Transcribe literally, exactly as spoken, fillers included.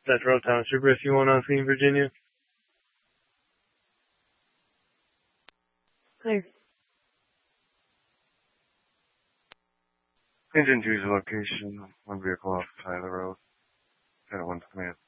Cetro Township Rescue one on scene, Virginia. Hi. Engine two's location, one vehicle off Tyler Road. ten oh one Command.